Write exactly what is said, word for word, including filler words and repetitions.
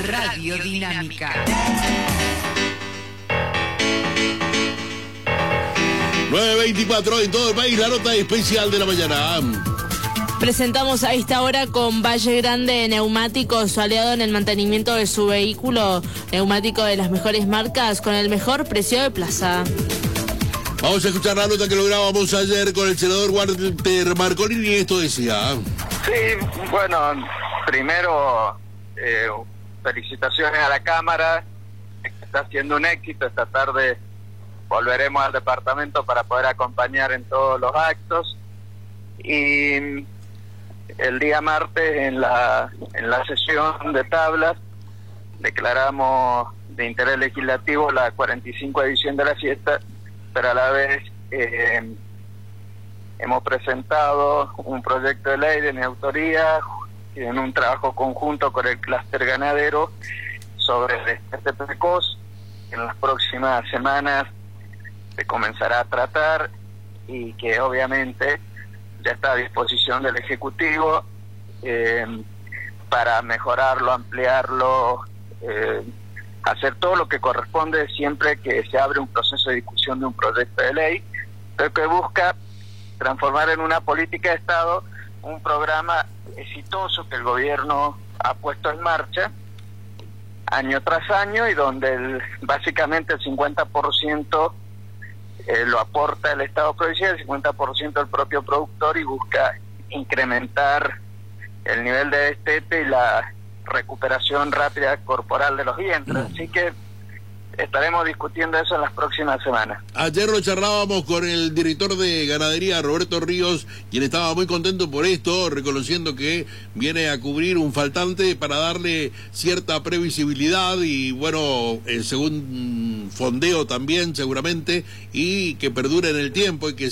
Radio Dinámica. nueve veinticuatro en todo el país, la nota especial de la mañana. Presentamos a esta hora con Valle Grande Neumáticos, su aliado en el mantenimiento de su vehículo, neumático de las mejores marcas con el mejor precio de plaza. Vamos a escuchar la nota que lográbamos ayer con el senador Walter Marcolini, y esto decía. Sí, bueno, primero eh, felicitaciones a la Cámara, que está haciendo un éxito. Esta tarde volveremos al departamento para poder acompañar en todos los actos. Y el día martes en la en la sesión de tablas declaramos de interés legislativo la cuarenta y cinco edición de la fiesta, pero a la vez eh, hemos presentado un proyecto de ley de mi autoría en un trabajo conjunto con el clúster ganadero sobre el destete precoz. En las próximas semanas se comenzará a tratar y que obviamente ya está a disposición del Ejecutivo eh, para mejorarlo, ampliarlo, eh, hacer todo lo que corresponde siempre que se abre un proceso de discusión de un proyecto de ley, pero que busca transformar en una política de Estado un programa exitoso que el gobierno ha puesto en marcha año tras año y donde el, básicamente el cincuenta por ciento Eh, lo aporta el Estado provincial, el cincuenta por ciento el propio productor, y busca incrementar el nivel de destete y la recuperación rápida corporal de los vientres. Mm. Así que estaremos discutiendo eso en las próximas semanas. Ayer lo charlábamos con el director de ganadería, Roberto Ríos, quien estaba muy contento por esto, reconociendo que viene a cubrir un faltante para darle cierta previsibilidad y, bueno, eh, según fondeo también seguramente, y que perdure en el tiempo y que